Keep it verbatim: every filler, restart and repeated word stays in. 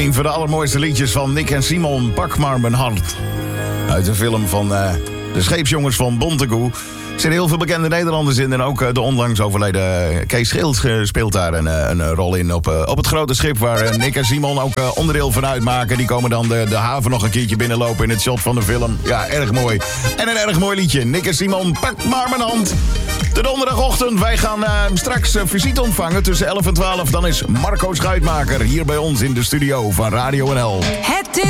Een van de allermooiste liedjes van Nick en Simon, Pak maar mijn hart. Uit de film van uh, de scheepsjongens van Bontekoe. Er zitten heel veel bekende Nederlanders in. En ook uh, de onlangs overleden Kees Schils uh, speelt daar een, uh, een rol in. Op, uh, op het grote schip waar uh, Nick en Simon ook uh, onderdeel van uitmaken. Die komen dan de, de haven nog een keertje binnenlopen in het shot van de film. Ja, erg mooi. En een erg mooi liedje. Nick en Simon, pak maar mijn hand. De donderdagochtend, wij gaan uh, straks uh, visite ontvangen tussen elf en twaalf. Dan is Marco Schuitmaker hier bij ons in de studio van Radio N L. Het is